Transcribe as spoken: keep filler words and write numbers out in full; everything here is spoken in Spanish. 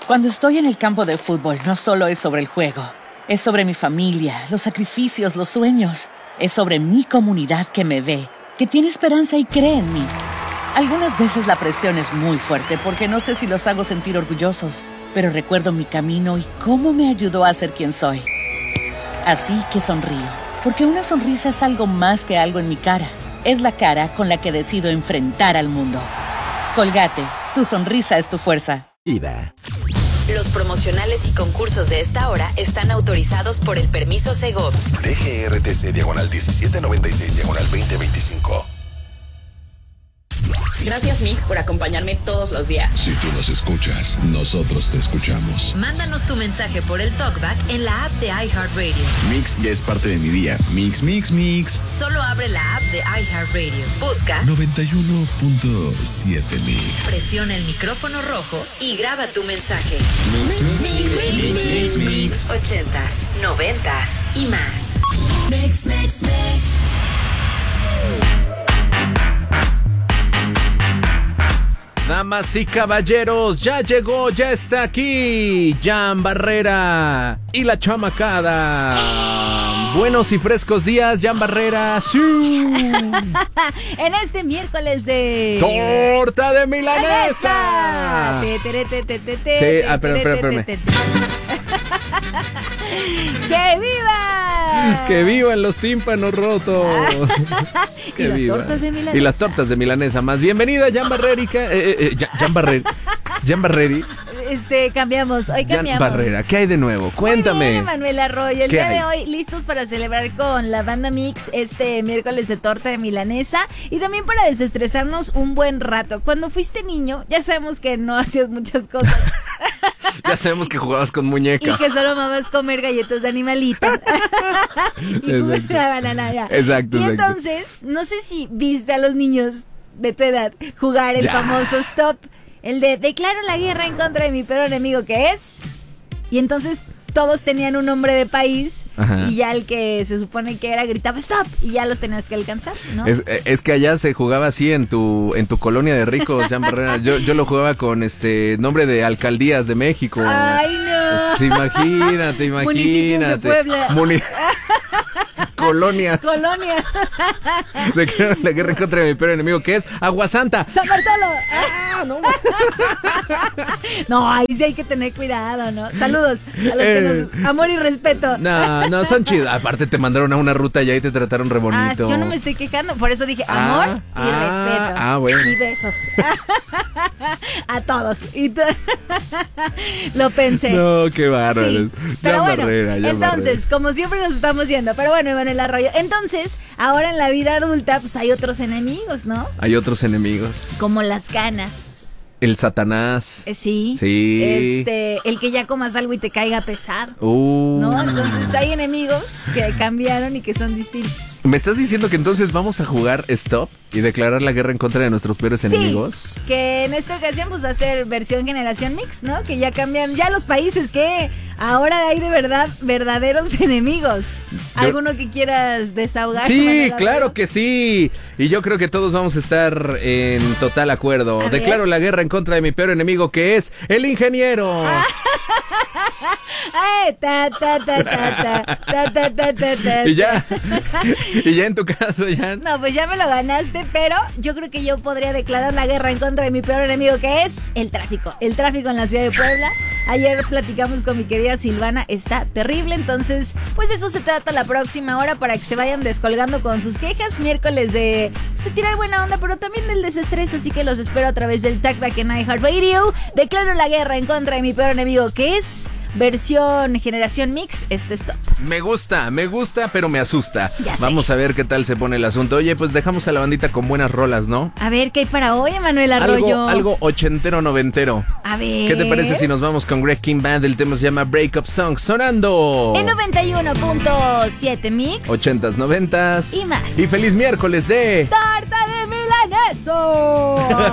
Cuando estoy en el campo de fútbol, no solo es sobre el juego. Es sobre mi familia, los sacrificios, los sueños. Es sobre mi comunidad que me ve, que tiene esperanza y cree en mí. Algunas veces la presión es muy fuerte porque no sé si los hago sentir orgullosos, pero recuerdo mi camino y cómo me ayudó a ser quien soy. Así que sonrío, porque una sonrisa es algo más que algo en mi cara. Es la cara con la que decido enfrentar al mundo. Colgate, tu sonrisa es tu fuerza. Ida. Los promocionales y concursos de esta hora están autorizados por el permiso Segov. D G R T C diagonal diecisiete noventa y seis diagonal veinte veinticinco. Gracias, Mix, por acompañarme todos los días. Si tú nos escuchas, nosotros te escuchamos. Mándanos tu mensaje por el TalkBack en la app de iHeartRadio. Mix ya es parte de mi día. Mix, mix, mix. Solo abre la app de iHeartRadio. Busca noventa y uno punto siete Mix. Presiona el micrófono rojo y graba tu mensaje. Mix, mix, mix, mix, mix, mix. Ochentas, noventas y más. Mix, mix, mix. Damas y caballeros, ya llegó, ya está aquí Jan Barrera y la chamacada. Buenos y frescos días, Jan Barrera. ¡Sí! En este miércoles de... ¡Torta de milanesa! Sí, ah, pero, pero, espérame. ¡Que viva! ¡Que vivan los tímpanos rotos! Y las tortas de milanesa. Y las tortas de milanesa más. Bienvenida, Jan Barrerica. Eh, eh, eh, Jan Barrer. Jan Barreri. Este, cambiamos, hoy cambiamos. Jan Barrera, ¿qué hay de nuevo? Cuéntame. Muy bien, Manuel Arroyo, el día hay? de hoy listos para celebrar con la banda Mix este miércoles de torta de milanesa y también para desestresarnos un buen rato. Cuando fuiste niño, ya sabemos que no hacías muchas cosas. Ya sabemos que jugabas con muñeca. Y que solo amabas comer galletas de animalito. Y jugaban banana ya. Exacto, Y exacto. entonces, no sé si viste a los niños de tu edad jugar el Ya. famoso stop. El de declaro la guerra en contra de mi peor enemigo, que es... Y entonces todos tenían un nombre de país. Ajá. Y ya el que se supone que era gritaba stop y ya los tenías que alcanzar, ¿no? Es, es que allá se jugaba así en tu en tu colonia de ricos, Jan Barrera. Yo, yo lo jugaba con este nombre de alcaldías de México. Ay, no. Pues imagínate, imagínate. Municipios de Puebla. Muni- Colonias. Colonia. Declaro la guerra en contra de mi peor enemigo, que es Agua Santa. ¡San Bartolo! ¡Ah, no! No, ahí sí hay que tener cuidado, ¿no? Saludos a los que nos... Amor y respeto. No, no, son chidos. Aparte te mandaron a una ruta y ahí te trataron re bonito. Ah, sí, yo no me estoy quejando, por eso dije amor Ah, y ah, respeto. ah, bueno. Y besos. A todos. Y t- Lo pensé. No, qué bárbaro. Sí, pero Jan bueno, Barrera, Jan entonces, Barrera. como siempre nos estamos yendo, pero bueno, Manuel Arroyo. Entonces, ahora en la vida adulta, pues hay otros enemigos, ¿no? Hay otros enemigos. Como las ganas. El Satanás. Eh, sí. Sí. Este, el que ya comas algo y te caiga pesar. Uh. ¿No? Entonces hay enemigos que cambiaron y que son distintos. ¿Me estás diciendo que entonces vamos a jugar Stop y declarar la guerra en contra de nuestros peores Sí, enemigos? que en esta ocasión pues va a ser versión generación mix, ¿no? Que ya cambian, ya los países que ahora hay de verdad verdaderos enemigos. Yo- ¿Alguno que quieras desahogar? Sí, claro que sí. Y yo creo que todos vamos a estar en total acuerdo. A Declaro ver. la guerra en contra de mi peor enemigo, que es el ingeniero. Ay, ta, ta, ta, ta, ta, ta, ta, ta, ta, ta. Y ya, y ya en tu caso, ya. No, pues ya me lo ganaste, pero yo creo que yo podría declarar la guerra en contra de mi peor enemigo, que es el tráfico. El tráfico en la ciudad de Puebla. Ayer platicamos con mi querida Silvana, está terrible, entonces, pues de eso se trata la próxima hora para que se vayan descolgando con sus quejas. Miércoles de, pues, de tirar buena onda, pero también del desestrés, así que los espero a través del Talkback en iHeartRadio. Declaro la guerra en contra de mi peor enemigo, que es versión generación mix, este stop. Me gusta, me gusta, pero me asusta. Ya sé. Vamos a ver qué tal se pone el asunto. Oye, pues dejamos a la bandita con buenas rolas, ¿no? A ver, ¿qué hay para hoy, Manuel Arroyo? Algo, algo ochentero, noventero. A ver. ¿Qué te parece si nos vamos con Greg King Band? El tema se llama Breakup Song, sonando En noventa y uno punto siete mix. ochentas, noventas Y más. Y feliz miércoles de ¡Torta de milaneso!